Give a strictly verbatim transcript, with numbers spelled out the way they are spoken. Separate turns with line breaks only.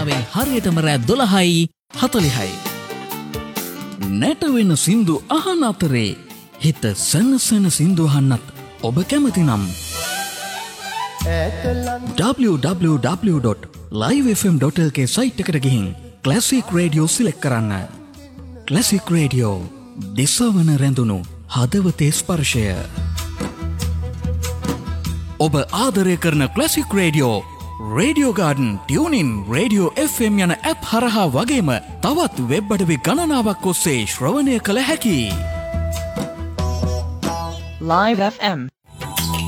වෙලාවෙන් හරියටම රෑ දොළහයි හතළිහයි. නැටවෙන සින්දු අහන අතරේ හිත සනසන සින්දු අහන්නත් ඔබ කැමති නම් double-u double-u double-u dot live f m dot l k site එකට ගිහින් ක්ලාසික් රේඩියෝ සිලෙක්ට් කරන්න. ක්ලාසික් රේඩියෝ දිසවන රැඳුණු හදවතේ ස්පර්ශය. ඔබ ආදරය කරන classic radio radio garden tuning radio F M යන ඇප් හරහා වගේම තවත් වෙබ් අඩවි ගණනාවක් ඔස්සේ ශ්‍රවණය කළ හැකි.
Live F M